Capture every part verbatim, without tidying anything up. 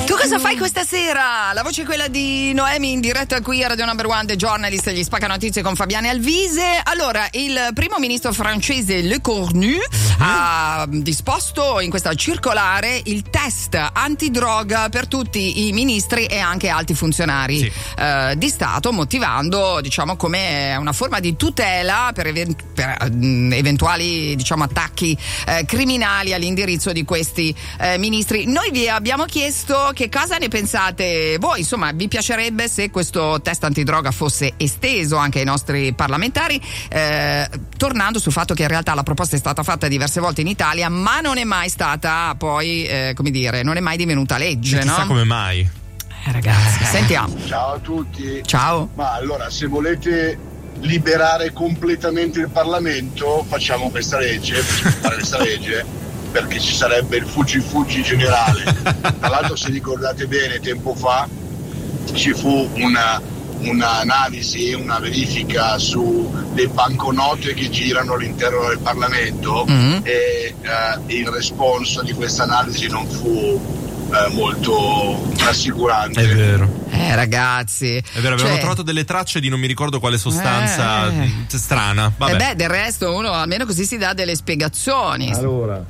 Tu cosa fai questa sera? La voce è quella di Noemi in diretta qui a Radio Number One, The Journalist, gli spacca notizie con Fabiane Alvise. Allora, il primo ministro francese Le Cornu uh-huh. ha disposto in questa circolare il test antidroga per tutti i ministri e anche alti funzionari sì. eh, di Stato, motivando, diciamo, come una forma di tutela per, event- per uh, eventuali, diciamo, attacchi eh, criminali all'indirizzo di questi eh, ministri. Noi vi abbiamo chiesto che cosa ne pensate voi, insomma, vi piacerebbe se questo test antidroga fosse esteso anche ai nostri parlamentari, eh, tornando sul fatto che in realtà la proposta è stata fatta diverse volte in Italia, ma non è mai stata poi, eh, come dire, non è mai divenuta legge, chissà no? come mai. Eh, ragazzi, sentiamo. Ciao a tutti. Ciao. Ma allora, se volete liberare completamente il Parlamento, facciamo questa legge, facciamo fare questa legge, perché ci sarebbe il fuggi fuggi generale. Tra l'altro, se ricordate bene, tempo fa ci fu una un'analisi, una verifica su le banconote che girano all'interno del Parlamento mm-hmm. e uh, il responso di questa analisi non fu uh, molto rassicurante. È vero. Eh ragazzi, è vero, avevano cioè, trovato delle tracce di non mi ricordo quale sostanza eh, strana. Vabbè. E beh, del resto uno almeno così si dà delle spiegazioni. Allora,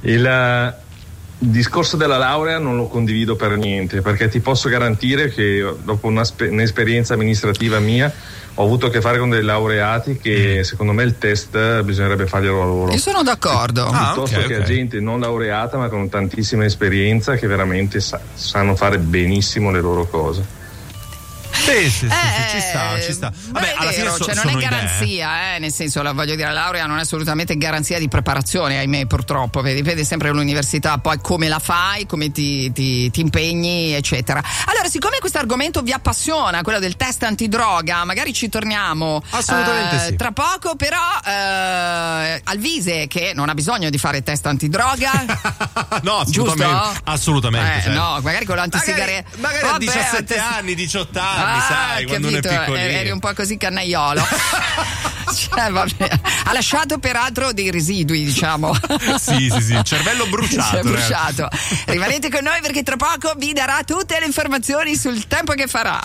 il discorso della laurea non lo condivido per niente, perché ti posso garantire che dopo una spe- un'esperienza amministrativa mia ho avuto a che fare con dei laureati che secondo me il test bisognerebbe farglielo loro. Io sono d'accordo. Ah, piuttosto okay, che okay. a gente non laureata ma con tantissima esperienza che veramente sa- sanno fare benissimo le loro cose. Sì, sì, sì, eh, sì, ci sta, ci sta. Vabbè, alla vero, fine so, cioè non sono è garanzia, idee. eh, nel senso, la voglio dire, la laurea non è assolutamente garanzia di preparazione, ahimè, purtroppo, vedi, vedi sempre l'università, poi come la fai, come ti, ti, ti impegni, eccetera. Allora, siccome questo argomento vi appassiona, quello del test antidroga, magari ci torniamo assolutamente eh, sì. tra poco, però eh, Alvise, che non ha bisogno di fare test antidroga. No, assolutamente. Giusto? Assolutamente. Eh, cioè. no, magari con l'antisigaretta. Magari, magari a diciassette te... anni, diciotto anni, ah, sai, quando uno è piccolino. Eri un po' così cannaiolo. Cioè, vabbè. Ha lasciato peraltro dei residui, diciamo. Sì, sì, sì, cervello bruciato. Cioè, bruciato. Rimanete con noi perché tra poco vi darà tutte le informazioni sul tempo che farà.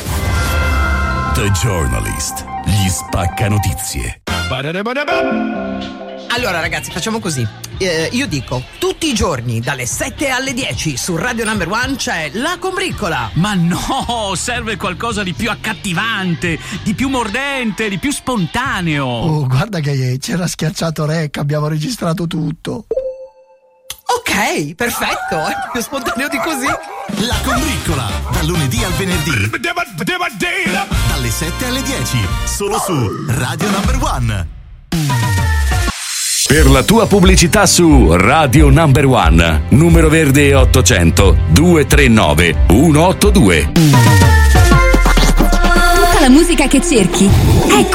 The Journalist, gli spacca notizie. Allora ragazzi, facciamo così, eh, io dico, tutti i giorni dalle sette alle dieci su Radio Number One c'è La Combriccola. Ma no, serve qualcosa di più accattivante, di più mordente, di più spontaneo. Oh, guarda che c'era schiacciato rec, abbiamo registrato tutto. Ok, perfetto, è più spontaneo di così. La Combriccola, dal lunedì al venerdì dalle sette alle dieci, solo su Radio Number One. Per la tua pubblicità su Radio Number One, numero verde ottocento due tre nove uno otto due. Tutta la musica che cerchi, ecco.